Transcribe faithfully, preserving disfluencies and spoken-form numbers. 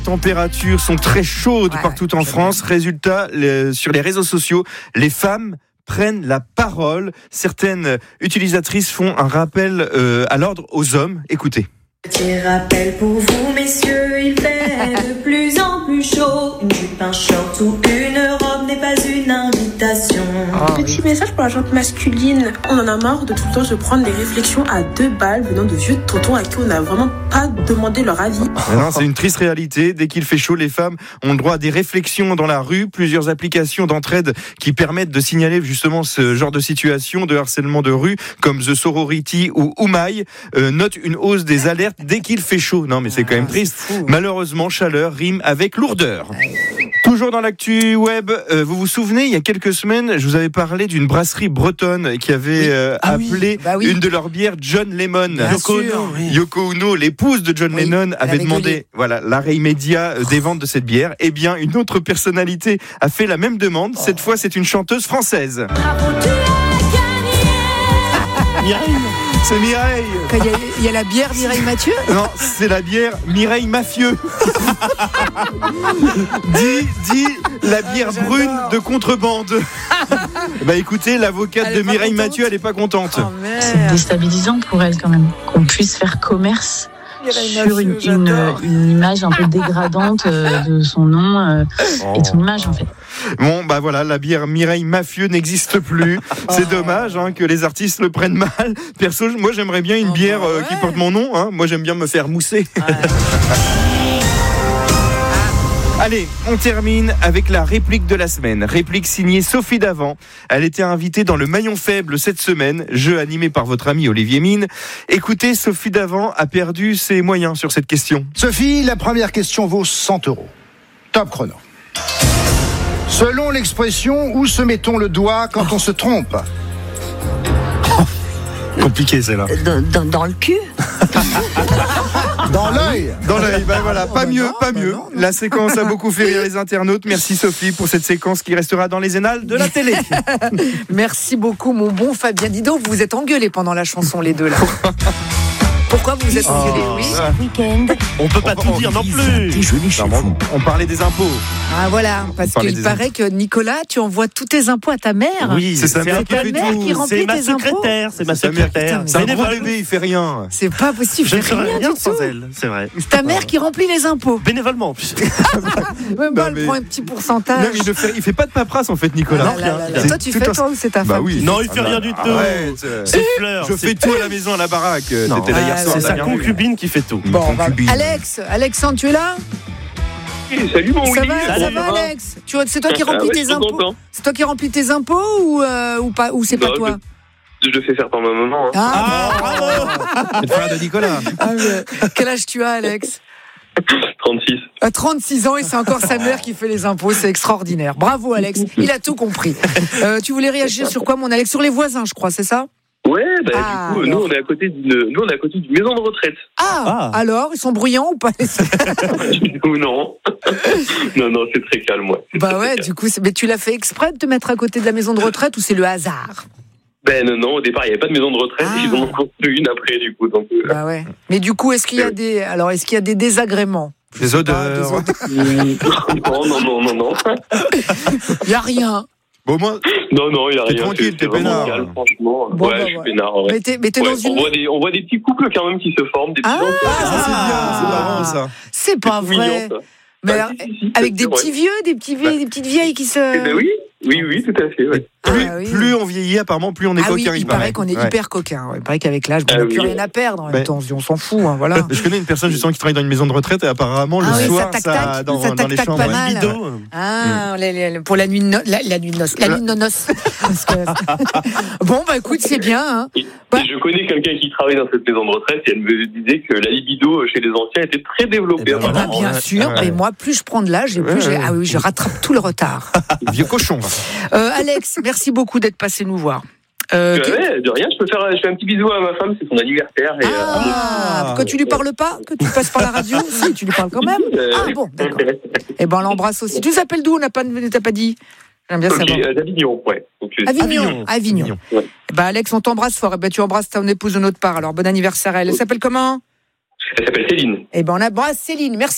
Températures sont très chaudes ouais, partout en France. Résultat, les, sur les réseaux sociaux, les femmes prennent la parole. Certaines utilisatrices font un rappel euh, à l'ordre aux hommes. Écoutez. Petit rappel pour vous, messieurs, il fait de plus en plus chaud. Une jupe, un short ou une robe n'est pas une invitation. Oh, Petit oui. message pour la gente masculine. On en a marre de tout le temps se prendre des réflexions à deux balles venant de vieux tontons à qui on n'a vraiment pas demandé leur avis. Non, c'est une triste réalité. Dès qu'il fait chaud, les femmes ont le droit à des réflexions dans la rue. Plusieurs applications d'entraide qui permettent de signaler justement ce genre de situation de harcèlement de rue, comme The Sorority ou Oumaï, euh, notent une hausse des alertes dès qu'il fait chaud. Non, mais c'est quand même triste. Malheureusement, chaleur rime avec lourdeur. Toujours dans l'actu web, euh, vous vous souvenez, il y a quelques semaines, je vous avais parlé d'une brasserie bretonne qui avait euh, ah appelé oui, bah oui. une de leurs bières John Lemon. Yoko Ono, oui. Yoko Ono, l'épouse de John oui, Lennon, avait demandé voilà, l'arrêt immédiat des ventes de cette bière. Eh bien, une autre personnalité a fait la même demande. Oh. Cette fois, c'est une chanteuse française. Bravo, tu as gagné. Mireille. C'est Mireille. Il y, a, il y a la bière Mireille Mathieu ? Non, c'est la bière Mireille Mafieux. dis, dis la bière ah, brune de contrebande. Bah écoutez, l'avocate de Mireille Mathieu, elle est pas contente. Oh, c'est déstabilisant pour elle quand même, qu'on puisse faire commerce sur une, une, une image un peu dégradante de son nom euh, oh. et de son image en fait. Bon, bah voilà, la bière Mireille Mafieux n'existe plus. C'est dommage hein, que les artistes le prennent mal. Perso, moi j'aimerais bien une oh bière euh, ouais. qui porte mon nom. Hein. Moi j'aime bien me faire mousser. Ouais. Allez, on termine avec la réplique de la semaine. Réplique signée Sophie Davant. Elle était invitée dans le Maillon Faible cette semaine, jeu animé par votre ami Olivier Mine. Écoutez, Sophie Davant a perdu ses moyens sur cette question. Sophie, la première question vaut cent euros. Top chrono. Selon l'expression, où se met-on le doigt quand oh. on se trompe ? Compliqué, c'est là. Dans, dans, dans le cul. Dans l'œil. Dans l'œil, ben voilà, pas mieux, pas mieux. La séquence a beaucoup fait rire les internautes. Merci Sophie pour cette séquence qui restera dans les annales de la télé. Merci beaucoup mon bon Fabien. Dis donc, vous vous êtes engueulés pendant la chanson les deux là. Pourquoi vous vous êtes engueulés oh, oui week-end. On peut pas tout dire non plus. Non, on parlait des impôts. Ah voilà, parce qu'il paraît impôts. que Nicolas, tu envoies tous tes impôts à ta mère. Oui, c'est sa mère qui fait tout. Qui remplit c'est ma tes secrétaire, impôts. c'est ma secrétaire. C'est un gros bébé, il fait rien. C'est pas possible, je ne fais rien, rien du sans tout. elle, c'est vrai. C'est ta mère qui remplit les impôts. Bénévolement en plus. Même pas, elle prend un petit pourcentage. Non, il ne fait, il fait pas de paperasse en fait, Nicolas. Ah, là, là, là. Toi, tu fais toi ou c'est ta bah femme oui. Non, il fait rien du tout. C'est fleur. Je fais tout à la maison, à la baraque. T'étais là hier soir. C'est sa concubine qui fait tout. Bon, bah, Alex, Alexandre, tu es là ? Salut mon ça Willy. Va, ça va Alex ? tu, C'est toi qui remplis ah, ouais, tes impôts content. C'est toi qui remplis tes impôts ou, euh, ou, pas, ou c'est non, pas toi ? Je, je le fais faire par ma maman. Hein. Ah, ah bravo. C'est le frère de Nicolas. Ah, mais, quel âge tu as Alex ? trente-six. À trente-six ans et c'est encore sa mère qui fait les impôts, c'est extraordinaire. Bravo Alex, il a tout compris. Euh, tu voulais réagir sur quoi mon Alex ? Sur les voisins je crois, c'est ça ? Ouais, bah ah, du coup, nous on est à côté d'une, nous on est à côté d'une maison de retraite. Ah, ah. Alors, ils sont bruyants ou pas ? Ou non, non, non, c'est très calme, ouais. Bah ouais, du coup, mais tu l'as fait exprès de te mettre à côté de la maison de retraite ou c'est le hasard ? Ben non, non, au départ il n'y avait pas de maison de retraite, ah. Ils en ont construit une après du coup. Donc, euh... Bah ouais. Mais du coup, est-ce qu'il y a des, alors est-ce qu'il y a des désagréments ? Des odeurs. Non, non, non, non, non. Il n'y a rien. Bon, moi, non, non, il n'y a t'es rien. Tranquille, t'es peinard. Calme, franchement. Bon, ouais, bah, je suis ouais. peinard. Ouais. Mais t'es, mais t'es ouais, dans une. On voit, des, on voit des petits couples quand même qui se forment, des petits ah, enfants. Ah, ça c'est bien, c'est marrant ça. C'est pas c'est vrai. Mignon, ça. Mais bah, alors, si, si, si, avec des vrai. petits vieux, des, petits vieux, bah. des petites vieilles qui se. Eh ben oui, oui, oui, tout à fait. Ouais. Plus, ah, oui. plus on vieillit, apparemment, plus on est ah, coquin. Oui, il, il paraît, paraît qu'on est ouais. hyper coquin. Ouais. Il paraît qu'avec l'âge, bon, on n'a ah, plus oui. rien à perdre. En même ben, temps, on se dit, on s'en fout. Hein, voilà. Je connais une personne justement qui travaille dans une maison de retraite et apparemment le ah, oui, soir, ça, tac, ça, tac, dans, ça dans tac, les tac, chambres. pas mal. Lido. Ah, mm. les, les, pour la nuit de no... la, la nuit de noces, la nuit de noces. que... Bon, bah écoute, c'est bien. Hein. Et, bah... et je connais quelqu'un qui travaille dans cette maison de retraite et elle me disait que la libido chez les anciens était très développée. Eh ben, bah, bien sûr, ouais. Mais moi, plus je prends de l'âge, et plus ouais, j'ai... ah oui, je rattrape tout le retard. Vieux cochon. Euh, Alex, merci beaucoup d'être passé nous voir. Euh, ouais, que... de rien, je peux faire je fais un petit bisou à ma femme, c'est son anniversaire. Et, ah, euh, pourquoi tu lui parles pas ? Que tu passes par la radio ? Si, tu lui parles quand même. Euh... Ah bon, d'accord. Eh ben, on l'embrasse aussi. Tu t'appelles d'où ? On n'a pas, t'as pas dit ? J'aime bien okay, savoir. Euh, d'Avignon, ouais. Donc, Avignon, Avignon. Avignon. Avignon. Ouais. Eh ben, Alex, on t'embrasse fort. Eh ben, tu embrasses ton épouse de notre part. Alors, bon anniversaire à elle. Elle s'appelle comment ? Elle s'appelle Céline. Eh ben, on embrasse Céline. Merci.